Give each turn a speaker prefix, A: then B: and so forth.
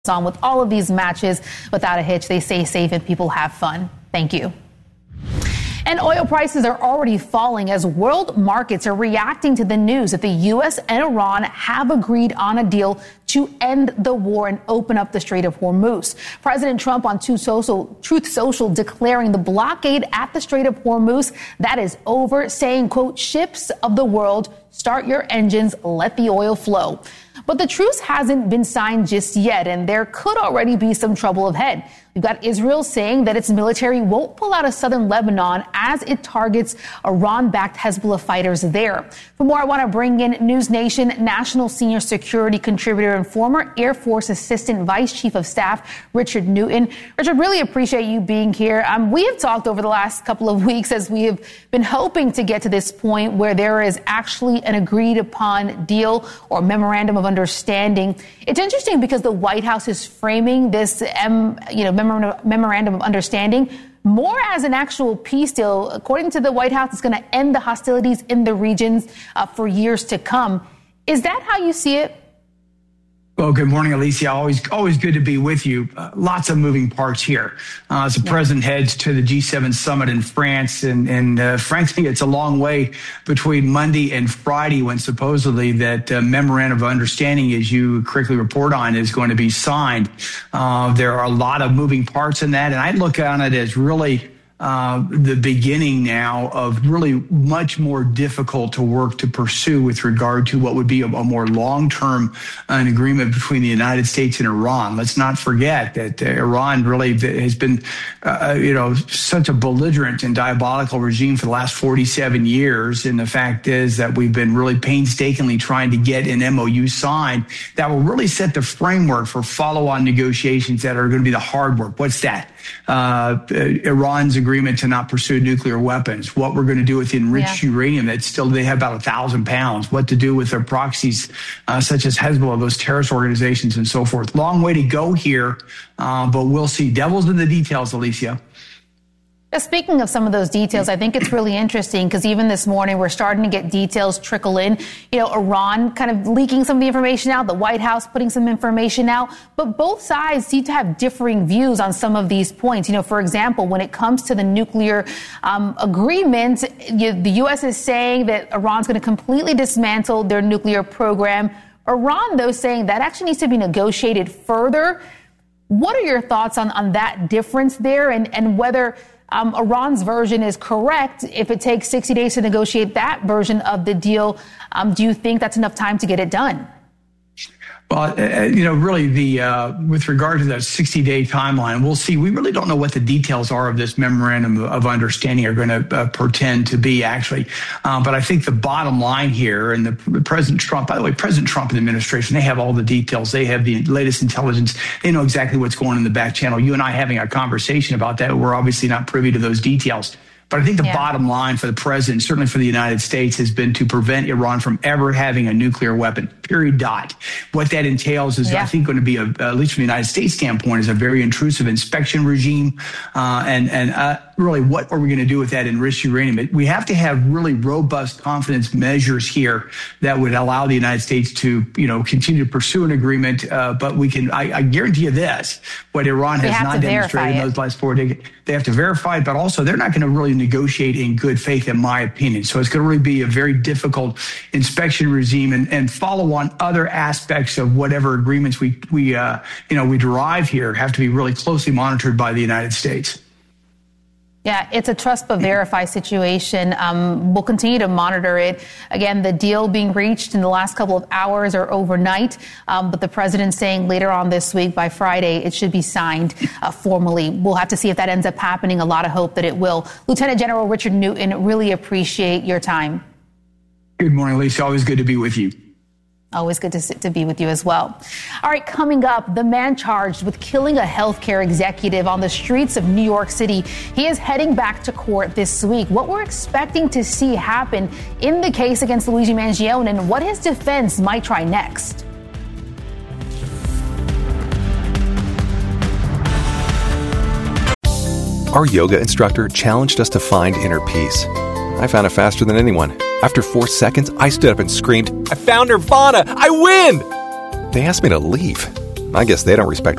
A: on with all of these matches without a hitch. They stay safe and people have fun. Thank you. And oil prices are already falling as world markets are reacting to the news that the U.S. and Iran have agreed on a deal to end the war and open up the Strait of Hormuz. President Trump on Truth Social declaring the blockade at the Strait of Hormuz, that is over, saying, quote, ships of the world, start your engines, let the oil flow. But the truce hasn't been signed just yet, and there could already be some trouble ahead. We've got Israel saying that its military won't pull out of southern Lebanon as it targets Iran-backed Hezbollah fighters there. For more, I want to bring in News Nation national senior security contributor and former Air Force Assistant Vice Chief of Staff, Richard Newton. Richard, really appreciate you being here. We have talked over the last couple of weeks as we have been hoping to get to this point where there is actually an agreed upon deal or memorandum of understanding. It's interesting because the White House is framing this, memorandum of understanding more as an actual peace deal. According to the White House, it's going to end the hostilities in the regions for years to come. Is that how you see it?
B: Well, good morning, Alicia. Always good to be with you. Lots of moving parts here. As the president heads to the G7 summit in France, and frankly, it's a long way between Monday and Friday when supposedly that memorandum of understanding, as you correctly report on, is going to be signed. There are a lot of moving parts in that, and I look on it as really the beginning now of really much more difficult to work to pursue with regard to what would be a more long-term an agreement between the United States and Iran. Let's not forget that Iran really has been, such a belligerent and diabolical regime for the last 47 years. And the fact is that we've been really painstakingly trying to get an MOU signed that will really set the framework for follow-on negotiations that are going to be the hard work. What's that? Iran's agreement to not pursue nuclear weapons, what we're going to do with enriched uranium that still they have about 1,000 pounds, what to do with their proxies such as Hezbollah, those terrorist organizations and so forth. Long way to go here, but we'll see. Devil's in the details, Alicia.
A: Speaking of some of those details, I think it's really interesting because even this morning we're starting to get details trickle in. Iran kind of leaking some of the information out, the White House putting some information out, but both sides seem to have differing views on some of these points. For example, when it comes to the nuclear agreement, the U.S. is saying that Iran's going to completely dismantle their nuclear program. Iran, though, saying that actually needs to be negotiated further. What are your thoughts on that difference there and whether Iran's version is correct? If it takes 60 days to negotiate that version of the deal, do you think that's enough time to get it done?
B: Well, really with regard to that 60-day timeline, we'll see. We really don't know what the details are of this memorandum of understanding are going to pretend to be actually. But I think the bottom line here, and the President Trump, by the way, President Trump and the administration, they have all the details. They have the latest intelligence. They know exactly what's going on in the back channel. You and I having a conversation about that. We're obviously not privy to those details. But I think the bottom line for the president, certainly for the United States, has been to prevent Iran from ever having a nuclear weapon, period, dot. What that entails is, I think, going to be, at least from the United States standpoint, is a very intrusive inspection regime. Really, what are we going to do with that enriched uranium? We have to have really robust confidence measures here that would allow the United States to, continue to pursue an agreement. But we can, I guarantee you this, what Iran has not demonstrated in those last 4 decades, they have to verify it, but also they're not going to really negotiate in good faith, in my opinion. So it's going to really be a very difficult inspection regime and follow on other aspects of whatever agreements we derive here have to be really closely monitored by the United States.
A: Yeah, it's a trust but verify situation. We'll continue to monitor it. Again, the deal being reached in the last couple of hours or overnight, but the president saying later on this week, by Friday, it should be signed formally. We'll have to see if that ends up happening. A lot of hope that it will. Lieutenant General Richard Newton, really appreciate your time.
B: Good morning, Lisa. Always good to be with you.
A: Always good to be with you as well. All right, coming up, the man charged with killing a healthcare executive on the streets of New York City. He is heading back to court this week. What we're expecting to see happen in the case against Luigi Mangione and what his defense might try next.
C: Our yoga instructor challenged us to find inner peace. I found it faster than anyone. After 4 seconds, I stood up and screamed, "I found Nirvana! I win!" They asked me to leave. I guess they don't respect